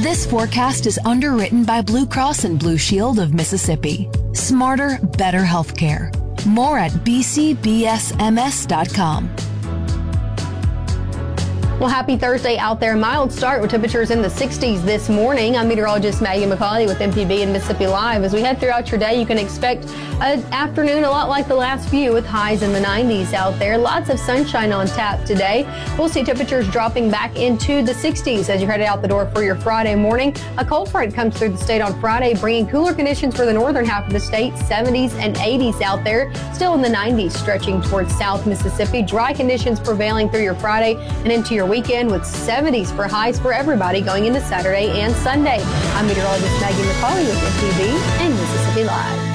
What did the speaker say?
This forecast is underwritten by Blue Cross and Blue Shield of Mississippi. Smarter, better healthcare. More at bcbsms.com. Well, happy Thursday out there. Mild start with temperatures in the 60s this morning. I'm meteorologist Maggie McCauley with MPB and Mississippi Live. As we head throughout your day, you can expect an afternoon a lot like the last few with highs in the 90s out there. Lots of sunshine on tap today. We'll see temperatures dropping back into the 60s as you're headed out the door for your Friday morning. A cold front comes through the state on Friday, bringing cooler conditions for the northern half of the state. 70s and 80s out there. Still in the 90s, stretching towards South Mississippi. Dry conditions prevailing through your Friday and into your weekend with 70s for highs for everybody going into Saturday and Sunday. I'm meteorologist Maggie McCauley with MPB and Mississippi Live.